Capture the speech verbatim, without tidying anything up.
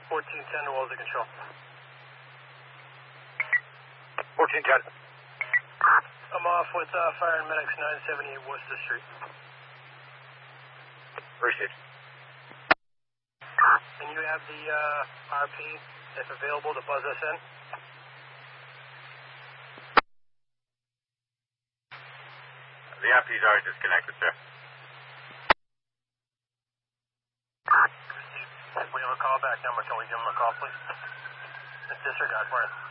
fourteen ten to Wellesley Control. fourteen ten. I'm off with uh, Fire and Medics nine seventy-eight Worcester Street. Appreciate it. And you have the uh, R P, if available, to buzz us in? The R P's already disconnected, sir. If we have a callback number, can we give him a call, please? Disregard for it.